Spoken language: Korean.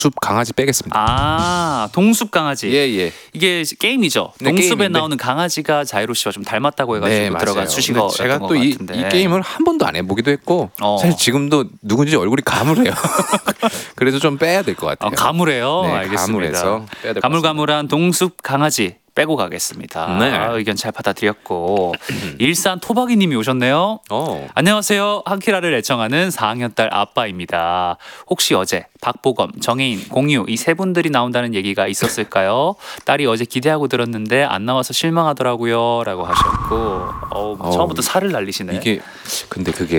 숲 강아지 빼겠습니다. 아, 동숲 강아지. 예. 이게 게임이죠. 네, 동숲에 게임인데. 나오는 강아지가 자이로 씨와 좀 닮았다고 해가지고 들어간 수식어 제가 또 이 게임을 한 번도 안 해보기도 했고 사실 지금도 누군지 얼굴이 가물해요. 그래서 좀 빼야 될 것 같아요. 가물해요. 네, 알겠습니다. 가물해서 빼야 될 것 가물가물한 동숲 강아지 빼고 가겠습니다. 네. 의견 잘 받아들였고 일산 토박이님이 오셨네요. 안녕하세요. 한키라를 애청하는 4학년 딸 아빠입니다. 혹시 어제 박보검, 정혜인, 공유 이 세 분들이 나온다는 얘기가 있었을까요? 딸이 어제 기대하고 들었는데 안 나와서 실망하더라고요 라고 하셨고 처음부터 살을 날리시네. 근데 그게